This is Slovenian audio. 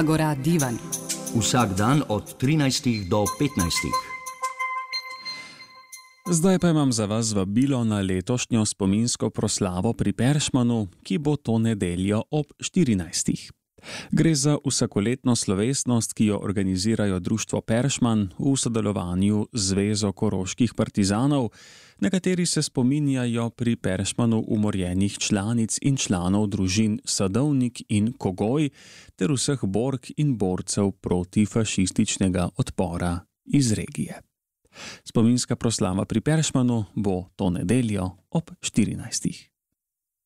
Agora Divan. Vsak dan od 13 do 15. Zdaj pa imam za vas vabilo na letošnjo spominsko proslavo pri Peršmanu, ki bo to nedeljo ob 14. Gre za vsakoletno slovesnost, ki jo organizirajo Društvo Peršman v sodelovanju z Zvezo koroških partizanov, na kateri se spominjajo pri Peršmanu umorjenih članic in članov družin Sadovnik in Kogoj ter vseh bork in borcev proti fašističnega odpora iz regije. Spominska proslava pri Peršmanu bo to nedeljo ob 14.